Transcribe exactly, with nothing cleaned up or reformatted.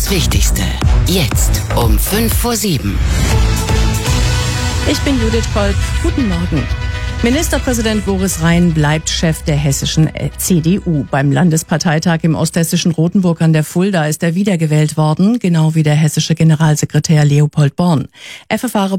Das Wichtigste. Jetzt um fünf vor sieben. Ich bin Judith Kolb. Guten Morgen. Ministerpräsident Boris Rhein bleibt Chef der hessischen C D U. Beim Landesparteitag im osthessischen Rothenburg an der Fulda ist er wiedergewählt worden, genau wie der hessische Generalsekretär Leopold Born. F F A